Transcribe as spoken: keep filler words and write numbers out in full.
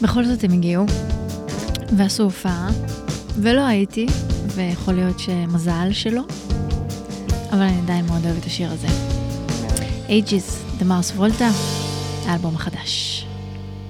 בכל זאת הם הגיעו ועשו הופעה, ולא הייתי, ויכול להיות שמזל שלא, אבל אני עדיין מאוד אוהבת את השיר הזה. Ages, The Mars Volta, האלבום החדש.